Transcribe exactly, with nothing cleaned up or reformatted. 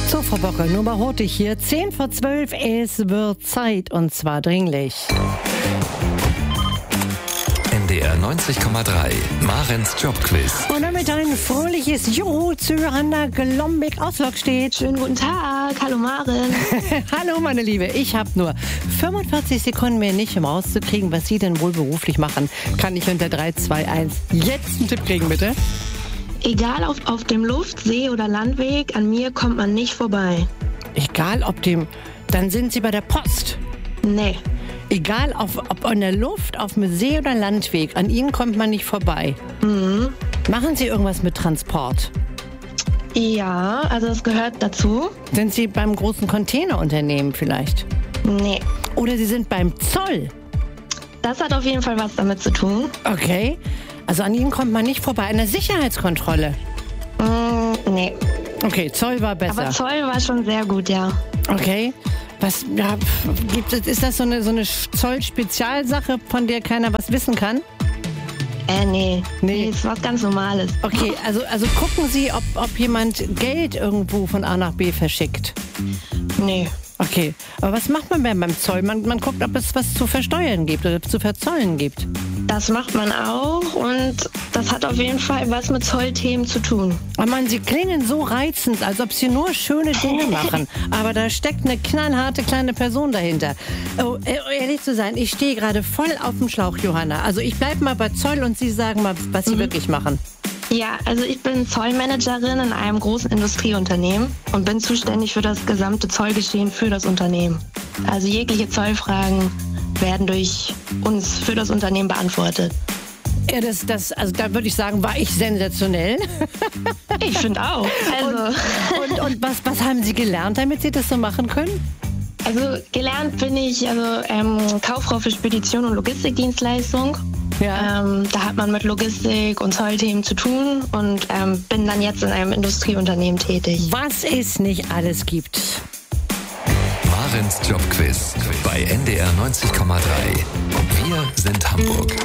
So, Frau Bocke, nur mal hurtig hier. zehn vor zwölf, es wird Zeit und zwar dringlich. N D R neunzig Komma drei, Marens Jobquiz. Und damit ein fröhliches Juhu zu Johanna Glombik aus Lockstedt. Schönen guten Tag, hallo Maren. Hallo meine Liebe, ich habe nur fünfundvierzig Sekunden mehr nicht, um rauszukriegen, was Sie denn wohl beruflich machen. Kann ich unter drei, zwei, eins jetzt einen Tipp kriegen, bitte? Egal auf, auf dem Luft-, See- oder Landweg, an mir kommt man nicht vorbei. Egal ob dem, dann sind Sie bei der Post. Nee. Egal auf, ob in der Luft, auf dem See- oder Landweg, an Ihnen kommt man nicht vorbei. Mhm. Machen Sie irgendwas mit Transport? Ja, also es gehört dazu. Sind Sie beim großen Containerunternehmen vielleicht? Nee. Oder Sie sind beim Zoll? Das hat auf jeden Fall was damit zu tun. Okay. Also an Ihnen kommt man nicht vorbei. An der Sicherheitskontrolle? Mm, nee. Okay, Zoll war besser. Aber Zoll war schon sehr gut, ja. Okay. Was, ja, gibt es, ist das so eine, so eine Zoll-Spezialsache, von der keiner was wissen kann? Äh, nee. Nee. Nee, ist was ganz Normales. Okay, also, also gucken Sie, ob, ob jemand Geld irgendwo von A nach B verschickt. Nee. Okay, aber was macht man denn beim Zoll? Man, man guckt, ob es was zu versteuern gibt oder zu verzollen gibt. Das macht man auch und das hat auf jeden Fall was mit Zollthemen zu tun. Oh Mann, Sie klingen so reizend, als ob Sie nur schöne Dinge machen. Aber da steckt eine knallharte kleine Person dahinter. Oh, ehrlich zu sein, ich stehe gerade voll auf dem Schlauch, Johanna. Also ich bleibe mal bei Zoll und Sie sagen mal, was Sie mhm. wirklich machen. Ja, also ich bin Zollmanagerin in einem großen Industrieunternehmen und bin zuständig für das gesamte Zollgeschehen für das Unternehmen. Also jegliche Zollfragen werden durch uns für das Unternehmen beantwortet. Ja, das, das, also da würde ich sagen, war ich sensationell. Ich finde auch. Also. Und, und, und was, was haben Sie gelernt, damit Sie das so machen können? Also gelernt bin ich also ähm, Kauffrau für Spedition und Logistikdienstleistung. Ja. Ähm, da hat man mit Logistik und Zollthemen zu tun und ähm, bin dann jetzt in einem Industrieunternehmen tätig. Was es nicht alles gibt. Marens Jobquiz bei N D R neunzig Komma drei. Wir sind Hamburg.